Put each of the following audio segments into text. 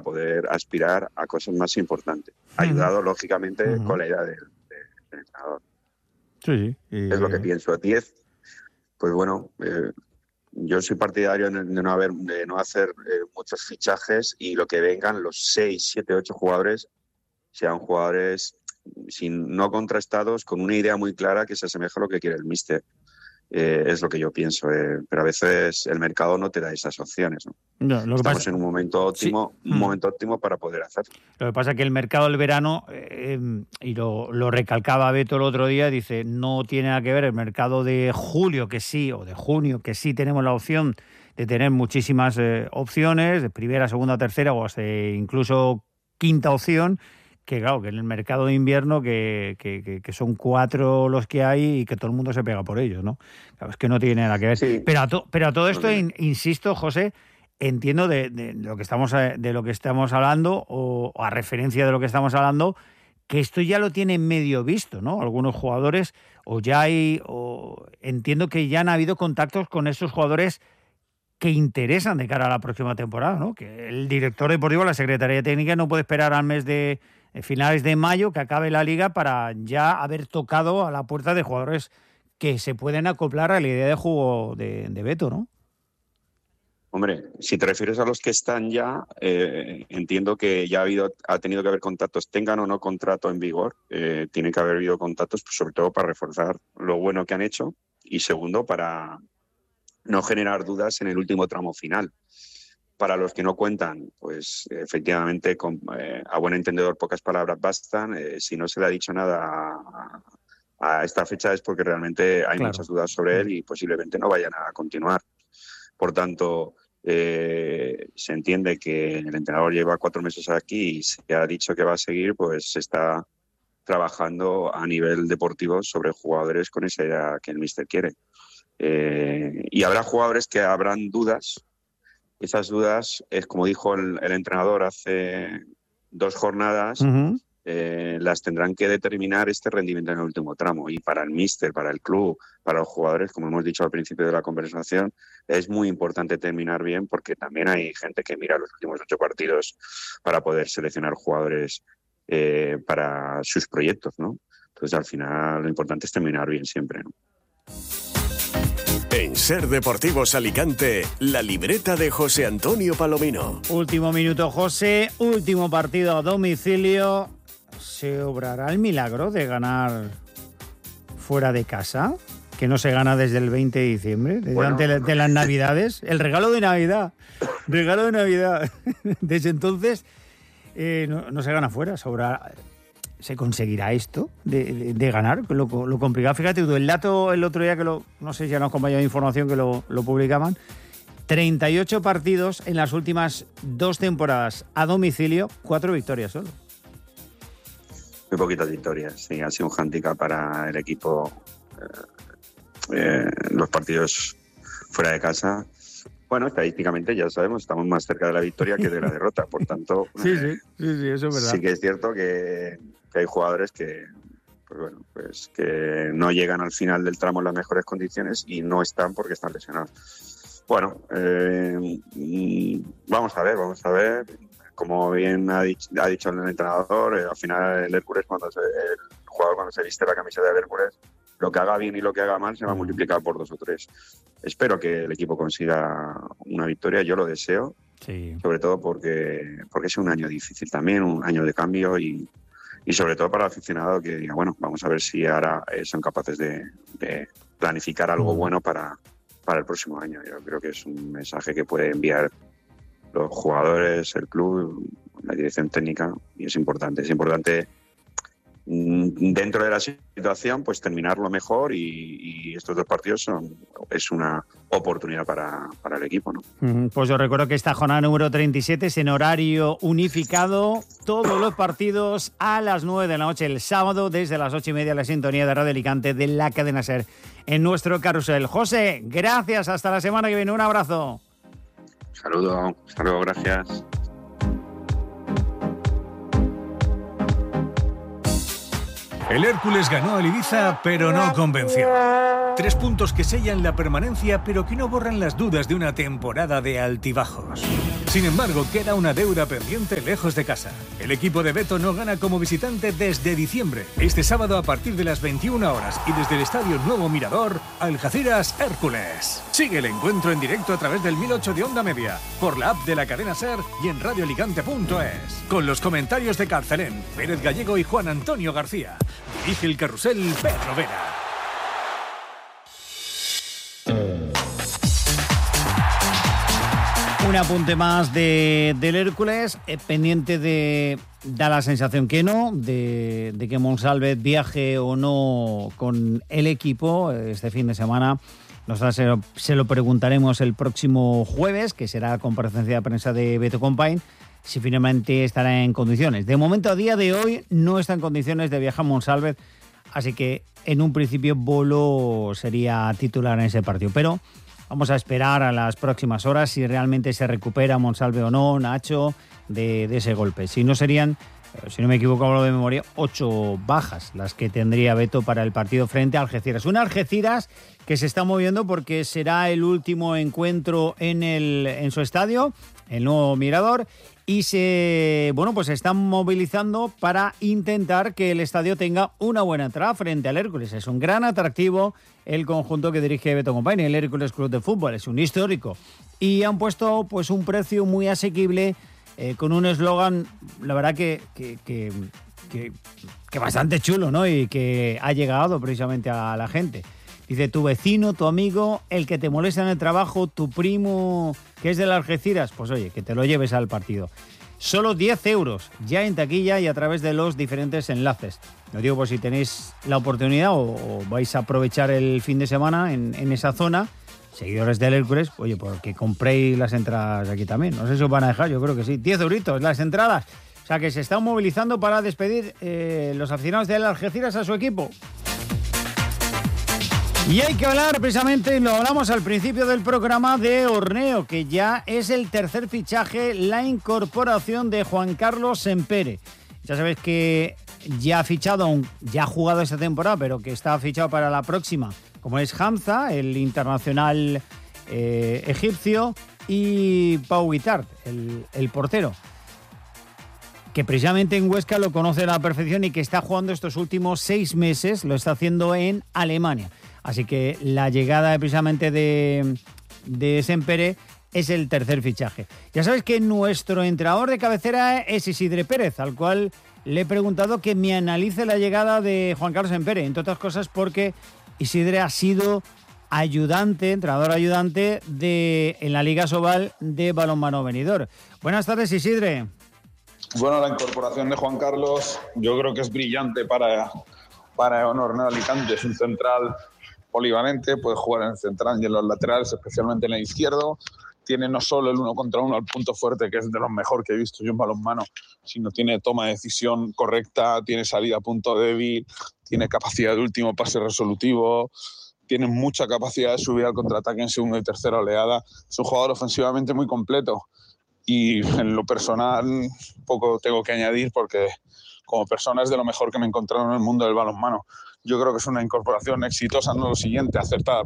poder aspirar a cosas más importantes. Ayudado, lógicamente, con la idea del entrenador. Sí. Es lo que pienso. 10, pues bueno, yo soy partidario de no hacer muchos fichajes y lo que vengan, los 6, 7, 8 jugadores, sean jugadores no contrastados, con una idea muy clara que se asemeja a lo que quiere el míster. Es lo que yo pienso, pero a veces el mercado no te da esas opciones, ¿no? Estamos en un momento óptimo, para poder hacerlo. Lo que pasa es que el mercado del verano, y lo recalcaba Beto el otro día, dice, no tiene nada que ver el mercado de julio, que sí, o de junio, que sí tenemos la opción de tener muchísimas opciones, de primera, segunda, tercera o hasta incluso quinta opción, que claro, que en el mercado de invierno que son 4 los que hay y que todo el mundo se pega por ellos, ¿no? Claro, es que no tiene nada que ver. Sí. Pero a todo esto, insisto, José, entiendo de lo que estamos hablando, o a referencia de lo que estamos hablando, que esto ya lo tienen medio visto, ¿no? Algunos jugadores, entiendo que ya han habido contactos con esos jugadores que interesan de cara a la próxima temporada, ¿no? Que el director deportivo, la Secretaría Técnica, no puede esperar al mes de finales de mayo que acabe la liga para ya haber tocado a la puerta de jugadores que se pueden acoplar a la idea de juego de Beto, ¿no? Hombre, si te refieres a los que están ya, entiendo que ya ha tenido que haber contactos, tengan o no contrato en vigor, tiene que haber habido contactos, pues, sobre todo para reforzar lo bueno que han hecho y segundo, para no generar dudas en el último tramo final. Para los que no cuentan, pues efectivamente, a buen entendedor pocas palabras bastan. Si no se le ha dicho nada a esta fecha es porque realmente hay muchas dudas sobre él y posiblemente no vayan a continuar. Por tanto, se entiende que el entrenador lleva 4 meses aquí y se ha dicho que va a seguir, pues se está trabajando a nivel deportivo sobre jugadores con esa idea que el míster quiere. Y habrá jugadores que habrán dudas. Esas dudas, es como dijo el entrenador hace 2 jornadas, las tendrán que determinar este rendimiento en el último tramo. Y para el míster, para el club, para los jugadores, como hemos dicho al principio de la conversación, es muy importante terminar bien porque también hay gente que mira los últimos 8 partidos para poder seleccionar jugadores para sus proyectos, ¿no? Entonces, al final, lo importante es terminar bien siempre, ¿no? En Ser Deportivos Alicante, la libreta de José Antonio Palomino. Último minuto, José. Último partido a domicilio. ¿Se obrará el milagro de ganar fuera de casa? Que no se gana desde el 20 de diciembre, de las Navidades. El regalo de Navidad. Regalo de Navidad. Desde entonces no se gana fuera. ¿Se conseguirá esto de ganar? Lo complicado, fíjate tú, el dato el otro día no sé si ya nos acompañó de información que lo publicaban, 38 partidos en las últimas 2 temporadas a domicilio, 4 victorias solo. Muy poquitas victorias, sí, ha sido un hándicap para el equipo los partidos fuera de casa. Bueno, estadísticamente ya sabemos, estamos más cerca de la victoria que de la derrota, por tanto... Sí, eso es verdad. Sí que es cierto que hay jugadores que no llegan al final del tramo en las mejores condiciones y no están porque están lesionados. Bueno, vamos a ver. Como bien ha dicho el entrenador, al final el Hércules, el jugador cuando se viste la camiseta del Hércules, lo que haga bien y lo que haga mal se va a multiplicar por 2 o 3. Espero que el equipo consiga una victoria, yo lo deseo, sobre todo porque es un año difícil también, un año de cambio y sobre todo para el aficionado que diga, bueno, vamos a ver si ahora son capaces de planificar algo bueno para el próximo año. Yo creo que es un mensaje que puede enviar los jugadores, el club, la dirección técnica, y es importante dentro de la situación pues terminarlo mejor y estos 2 partidos es una oportunidad para el equipo, ¿no? Pues yo recuerdo que esta jornada número 37 es en horario unificado, todos los partidos a las 9 de la noche el sábado, desde las 8:30 la sintonía de Radio Alicante de la cadena SER en nuestro carrusel. José, gracias, hasta la semana que viene, un abrazo. Saludos, gracias. El Hércules ganó al Ibiza, pero no convenció. 3 puntos que sellan la permanencia, pero que no borran las dudas de una temporada de altibajos. Sin embargo, queda una deuda pendiente lejos de casa. El equipo de Beto no gana como visitante desde diciembre. Este sábado a partir de las 21 horas y desde el Estadio Nuevo Mirador, Algeciras Hércules. Sigue el encuentro en directo a través del 1008 de Onda Media, por la app de la cadena SER y en radioalicante.es. Con los comentarios de Carcelén, Pérez Gallego y Juan Antonio García. Dirige el carrusel Pedro Vera. Un apunte más del Hércules, pendiente de, da la sensación que no, de que Monsalve viaje o no con el equipo este fin de semana. Nosotros se lo preguntaremos el próximo jueves, que será la comparecencia de prensa de Beto Compain, si finalmente estará en condiciones. De momento, a día de hoy, no está en condiciones de viajar a Monsalve, así que en un principio Bolo sería titular en ese partido. Pero vamos a esperar a las próximas horas si realmente se recupera Monsalve o no, Nacho, de ese golpe. Si no serían, si no me equivoco, hablo de memoria, 8 bajas las que tendría Beto para el partido frente a Algeciras. Un Algeciras que se está moviendo porque será el último encuentro en su estadio, el Nuevo Mirador, y se están movilizando para intentar que el estadio tenga una buena entrada frente al Hércules. Es un gran atractivo el conjunto que dirige Beto Compain, el Hércules Club de Fútbol, es un histórico. Y han puesto pues un precio muy asequible, con un eslogan, la verdad que bastante chulo, ¿no? Y que ha llegado precisamente a la gente. Dice, tu vecino, tu amigo, el que te molesta en el trabajo, tu primo que es de las Algeciras, pues oye, que te lo lleves al partido. Solo 10 euros ya en taquilla y a través de los diferentes enlaces. Lo digo por si tenéis la oportunidad o vais a aprovechar el fin de semana en esa zona, seguidores del Hércules, oye, porque compréis las entradas aquí también. No sé si os van a dejar, yo creo que sí. 10 euritos las entradas. O sea que se están movilizando para despedir los aficionados de las Algeciras a su equipo. Y hay que hablar precisamente, y lo hablamos al principio del programa, de Orneo, que ya es el tercer fichaje, la incorporación de Juan Carlos Sempere. Ya sabéis que ya ha jugado esta temporada, pero que está fichado para la próxima, como es Hamza, el internacional egipcio, y Pau Guitart, el portero, que precisamente en Huesca lo conoce a la perfección y que está jugando estos últimos 6 meses, lo está haciendo en Alemania. Así que la llegada precisamente de Sempere es el tercer fichaje. Ya sabes que nuestro entrenador de cabecera es Isidre Pérez, al cual le he preguntado que me analice la llegada de Juan Carlos Sempere, entre otras cosas porque Isidre ha sido entrenador ayudante en la Liga Sobal de Balonmano Benidorm. Buenas tardes, Isidre. Bueno, la incorporación de Juan Carlos yo creo que es brillante para Orneo Alicante. Es un central polivalente, puede jugar en el central y en los laterales, especialmente en el izquierdo. Tiene no solo el 1 contra 1 al punto fuerte, que es de los mejor que he visto yo en balonmano, sino tiene toma de decisión correcta, tiene salida a punto débil, tiene capacidad de último pase resolutivo, tiene mucha capacidad de subir al contraataque en segunda y tercera oleada. Es un jugador ofensivamente muy completo y en lo personal poco tengo que añadir porque como persona es de lo mejor que me he encontrado en el mundo del balonmano. Yo creo que es una incorporación exitosa, acertada,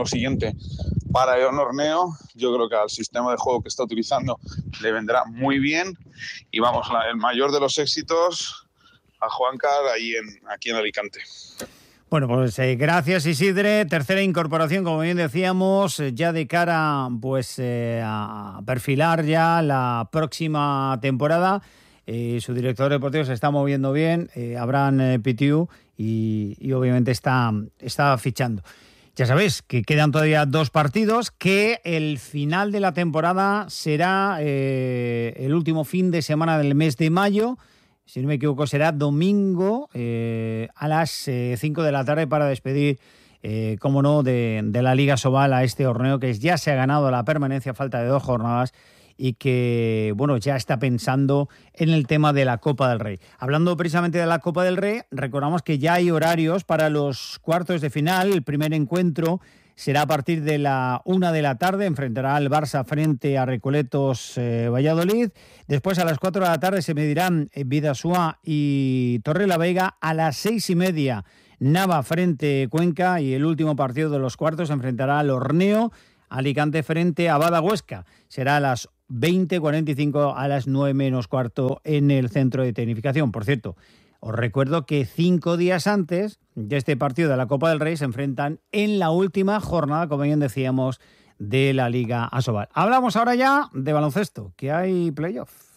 para Orneo. Yo creo que al sistema de juego que está utilizando le vendrá muy bien. Y vamos, el mayor de los éxitos a Juancar aquí en Alicante. Bueno, pues gracias, Isidre. Tercera incorporación, como bien decíamos, ya de cara a perfilar ya la próxima temporada. Su director deportivo se está moviendo bien, Abraham Pitiu, y obviamente está fichando. Ya sabéis que quedan todavía 2 partidos, que el final de la temporada será el último fin de semana del mes de mayo. Si no me equivoco, será domingo a las 5 de la tarde para despedir, como no, de la Liga Sobal a este Orneo, que ya se ha ganado la permanencia a falta de 2 jornadas y que, ya está pensando en el tema de la Copa del Rey. Hablando precisamente de la Copa del Rey, recordamos que ya hay horarios para los cuartos de final. El primer encuentro será a partir de la 1 de la tarde, enfrentará al Barça frente a Recoletos Valladolid. Después a las 4 de la tarde se medirán Bidasoa y Torrelavega. A las 6:30 Nava frente a Cuenca, y el último partido de los cuartos enfrentará al Orneo Alicante frente a Bada Huesca. Será a las 20:45 a las 9 menos cuarto en el centro de tecnificación. Por cierto, os recuerdo que 5 días antes de este partido de la Copa del Rey se enfrentan en la última jornada, como bien decíamos, de la Liga Asobal. Hablamos ahora ya de baloncesto, que hay playoff.